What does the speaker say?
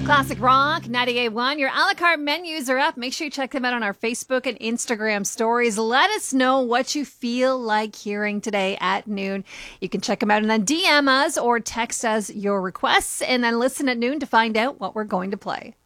Classic Rock 98.1. Your a la carte menus are up. Make sure you check them out on our Facebook and Instagram stories. Let us know what you feel like hearing today at noon. You can check them out and then DM us or text us your requests and then listen at noon to find out what we're going to play.